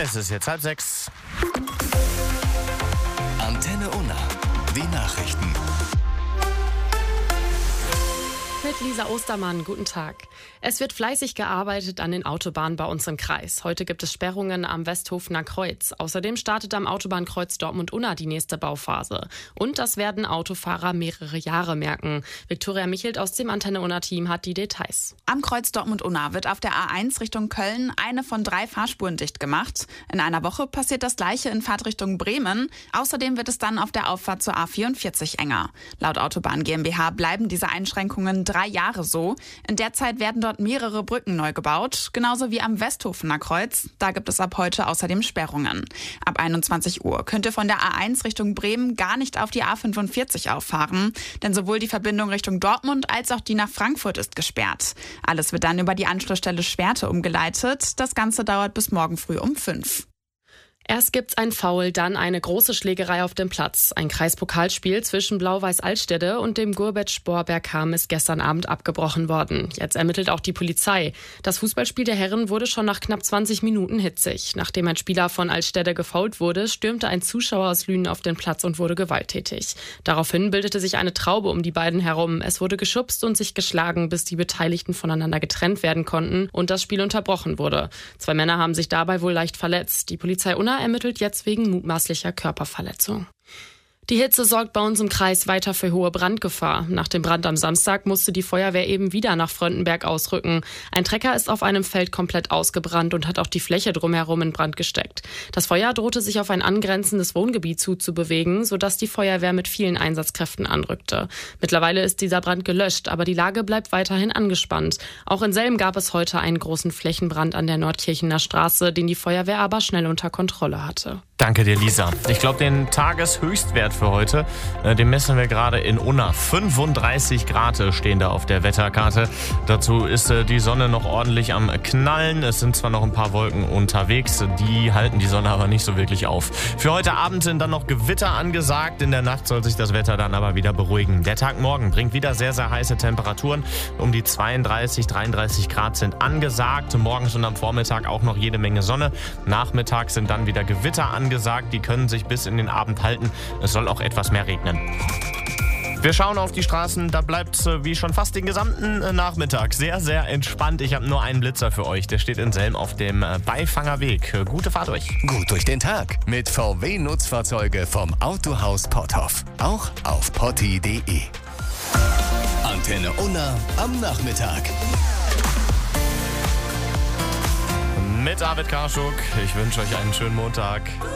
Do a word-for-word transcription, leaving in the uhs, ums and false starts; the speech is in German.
Es ist jetzt halb sechs. Antenne Unna, die Nachrichten. Mit Lisa Ostermann, guten Tag. Es wird fleißig gearbeitet an den Autobahnen bei uns im Kreis. Heute gibt es Sperrungen am Westhofener Kreuz. Außerdem startet am Autobahnkreuz Dortmund-Unna die nächste Bauphase. Und das werden Autofahrer mehrere Jahre merken. Viktoria Michelt aus dem Antenne Unna-Team hat die Details. Am Kreuz Dortmund-Unna wird auf der A eins Richtung Köln eine von drei Fahrspuren dicht gemacht. In einer Woche passiert das Gleiche in Fahrtrichtung Bremen. Außerdem wird es dann auf der Auffahrt zur A vierundvierzig enger. Laut Autobahn GmbH bleiben diese Einschränkungen drei Jahre so. In der Zeit werden dort mehrere Brücken neu gebaut, genauso wie am Westhofener Kreuz. Da gibt es ab heute außerdem Sperrungen. Ab einundzwanzig Uhr könnt ihr von der A eins Richtung Bremen gar nicht auf die A fünfundvierzig auffahren, denn sowohl die Verbindung Richtung Dortmund als auch die nach Frankfurt ist gesperrt. Alles wird dann über die Anschlussstelle Schwerte umgeleitet. Das Ganze dauert bis morgen früh um fünf. Erst gibt's ein Foul, dann eine große Schlägerei auf dem Platz. Ein Kreispokalspiel zwischen Blau-Weiß Altstede und dem Gurbetsch-Spor Bergham ist gestern Abend abgebrochen worden. Jetzt ermittelt auch die Polizei. Das Fußballspiel der Herren wurde schon nach knapp zwanzig Minuten hitzig. Nachdem ein Spieler von Altstede gefoult wurde, stürmte ein Zuschauer aus Lünen auf den Platz und wurde gewalttätig. Daraufhin bildete sich eine Traube um die beiden herum. Es wurde geschubst und sich geschlagen, bis die Beteiligten voneinander getrennt werden konnten und das Spiel unterbrochen wurde. Zwei Männer haben sich dabei wohl leicht verletzt. Die Polizei Unna ermittelt jetzt wegen mutmaßlicher Körperverletzung. Die Hitze sorgt bei uns im Kreis weiter für hohe Brandgefahr. Nach dem Brand am Samstag musste die Feuerwehr eben wieder nach Fröndenberg ausrücken. Ein Trecker ist auf einem Feld komplett ausgebrannt und hat auch die Fläche drumherum in Brand gesteckt. Das Feuer drohte sich auf ein angrenzendes Wohngebiet zuzubewegen, sodass die Feuerwehr mit vielen Einsatzkräften anrückte. Mittlerweile ist dieser Brand gelöscht, aber die Lage bleibt weiterhin angespannt. Auch in Selm gab es heute einen großen Flächenbrand an der Nordkirchener Straße, den die Feuerwehr aber schnell unter Kontrolle hatte. Danke dir, Lisa. Ich glaube, den Tageshöchstwert für heute, äh, den messen wir gerade in Unna. fünfunddreißig Grad stehen da auf der Wetterkarte. Dazu ist äh, die Sonne noch ordentlich am Knallen. Es sind zwar noch ein paar Wolken unterwegs, die halten die Sonne aber nicht so wirklich auf. Für heute Abend sind dann noch Gewitter angesagt. In der Nacht soll sich das Wetter dann aber wieder beruhigen. Der Tag morgen bringt wieder sehr, sehr heiße Temperaturen. Um die zweiunddreißig, dreiunddreißig Grad sind angesagt. Morgens und am Vormittag auch noch jede Menge Sonne. Nachmittags sind dann wieder Gewitter angesagt. Gesagt, die können sich bis in den Abend halten. Es soll auch etwas mehr regnen. Wir schauen auf die Straßen, da bleibt es wie schon fast den gesamten Nachmittag sehr, sehr entspannt. Ich habe nur einen Blitzer für euch, der steht in Selm auf dem Beifangerweg. Gute Fahrt euch. Gut durch den Tag mit V W-Nutzfahrzeuge vom Autohaus Potthoff. Auch auf potti punkt de. Antenne Unna am Nachmittag. Mit David Karschuk. Ich wünsche euch einen schönen Montag.